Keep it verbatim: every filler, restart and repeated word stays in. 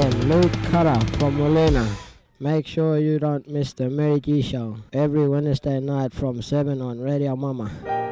am Luke Cutter from Molina. Make sure you don't miss the Mary G Show every Wednesday night from seven on Radio Mama.